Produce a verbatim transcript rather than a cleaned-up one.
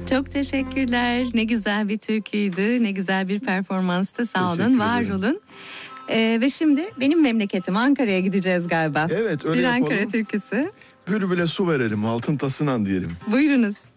Çok teşekkürler. Ne güzel bir türküydü. Ne güzel bir performanstı. Sağ olun, Teşekkür var ederim. olun. Ee, ve şimdi benim memleketim Ankara'ya gideceğiz galiba. Evet, öyle bir yapalım. Ankara türküsü. Bülbüle su verelim, altın tasınan diyelim. Buyurunuz.